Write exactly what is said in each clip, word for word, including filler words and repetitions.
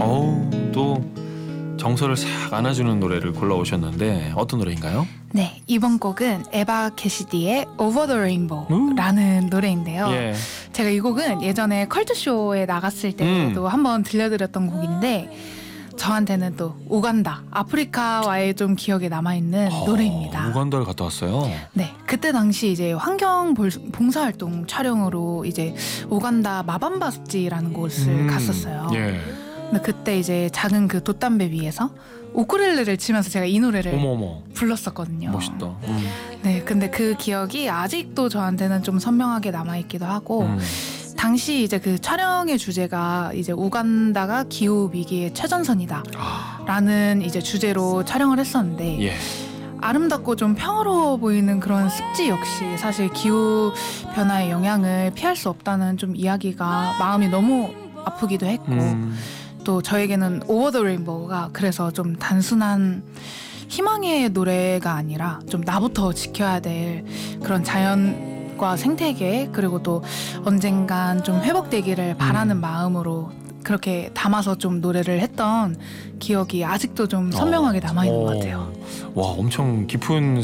어우, 또 정서를 싹 안아주는 노래를 골라오셨는데 어떤 노래인가요? 네, 이번 곡은 에바 캐시디의 Over the Rainbow라는 음. 노래인데요. 예. 제가 이 곡은 예전에 컬투쇼에 나갔을 때도 음. 한번 들려드렸던 곡인데 저한테는 또 우간다, 아프리카와의 좀 기억에 남아있는 어, 노래입니다. 우간다를 갔다 왔어요? 네, 그때 당시 이제 환경 봉사활동 촬영으로 이제 우간다 마밤바 습지라는 곳을 음. 갔었어요. 예. 근데 그때 이제 작은 그 돛담배 위에서 우쿨렐레를 치면서 제가 이 노래를 어머어머. 불렀었거든요. 멋있다. 음. 네, 근데 그 기억이 아직도 저한테는 좀 선명하게 남아있기도 하고 음. 당시 이제 그 촬영의 주제가 이제 우간다가 기후 위기의 최전선이다 아. 라는 이제 주제로 촬영을 했었는데 예. 아름답고 좀 평화로워 보이는 그런 습지 역시 사실 기후 변화의 영향을 피할 수 없다는 좀 이야기가 마음이 너무 아프기도 했고 음. 또 저에게는 오버 더 레인보우가 그래서 좀 단순한 희망의 노래가 아니라 좀 나부터 지켜야 될 그런 자연과 생태계 그리고 또 언젠간 좀 회복되기를 바라는 음. 마음으로 그렇게 담아서 좀 노래를 했던 기억이 아직도 좀 선명하게 남아있는 어, 것 같아요. 와, 엄청 깊은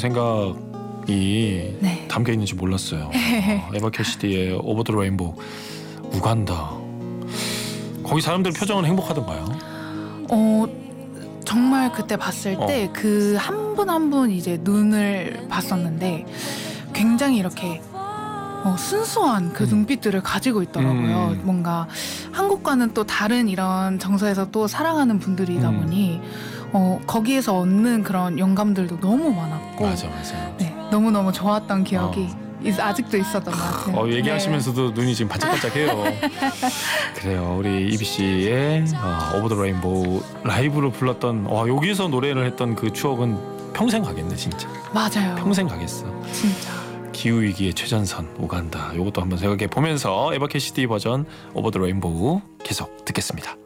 생각이 네. 담겨있는지 몰랐어요. 아, 에바 캐시디의 오버 더 레인보우, 우간다. 거기 사람들 표정은 행복하던가요? 어 정말 그때 봤을 때 그 한 분 한 분 이제 눈을 봤었는데 굉장히 이렇게 어, 순수한 그 음. 눈빛들을 가지고 있더라고요. 음. 뭔가 한국과는 또 다른 이런 정서에서 또 살아가는 분들이다 음. 보니 어, 거기에서 얻는 그런 영감들도 너무 많았고 맞아 맞아. 네, 너무너무 좋았던 기억이 어. 아직도 있었던 것 같아요. 어, 얘기하시면서도 네. 눈이 지금 반짝반짝해요. 그래요. 우리 이비 씨의 어, 오버 더 레인보우 라이브로 불렀던 와, 여기서 노래를 했던 그 추억은 평생 가겠네 진짜. 맞아요. 평생 가겠어. 진짜. 기후위기의 최전선 우간다. 이것도 한번 생각해 보면서 에바 캐시디 버전 오버 더 레인보우 계속 듣겠습니다.